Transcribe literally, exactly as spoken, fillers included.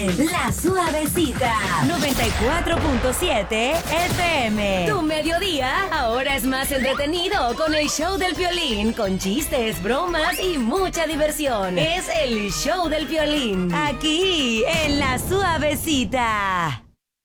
es La Suavecita. noventa y cuatro punto siete F M. Tu mediodía ahora es más entretenido con el show del Piolín, con chistes, bromas y mucha diversión. Es el show del Piolín, aquí en La Suavecita.